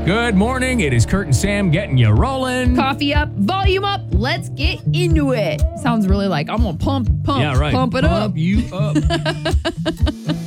Good morning. It is Kurt and Sam getting you rolling. Coffee up, volume up, let's get into it. Sounds really like I'm gonna pump Yeah, right. pump it up. Pump you up.